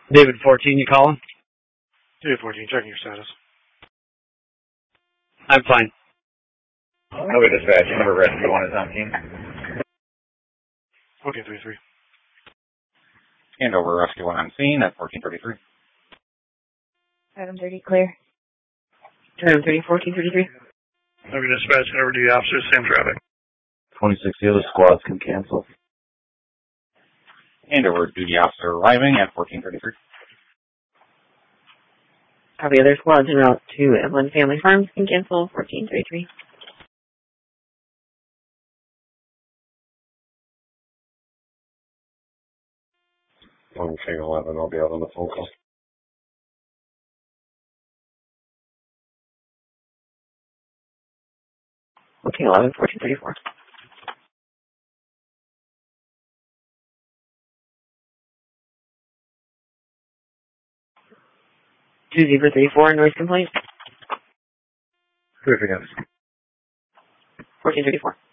David 14, you calling? David 14, checking your status. I'm fine. Nova dispatch, number rescue 1 is on team. Okay, 33. And over rescue 1 on scene at 1433. Item 30 clear. Item 30, 1433. Nova dispatch, number duty officers, same traffic. 26, the other squads can cancel. And over duty officer arriving at 1433. Copy, other squads en route to Evelyn Family Farms can cancel 1433. On King 11, I'll be out on the phone call. Okay, 11, 1434. Two Zebra 34, noise complaint. 3 p.m. 1434.